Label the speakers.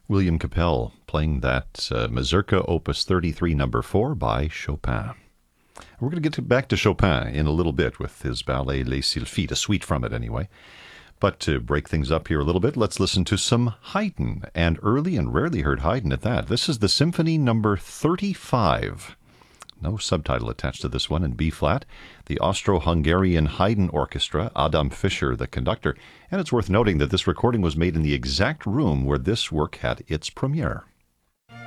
Speaker 1: William Capell playing that Mazurka Opus 33 number 4 by Chopin. We're going to get back to Chopin in a little bit with his ballet Les Sylphides, a suite from it anyway. But to break things up here a little bit, let's listen to some Haydn, and early and rarely heard Haydn at that. This is the Symphony number 35. No subtitle attached to this one in B-flat. The Austro-Hungarian Haydn Orchestra, Adam Fischer, the conductor. And it's worth noting that this recording was made in the exact room where this work had its premiere.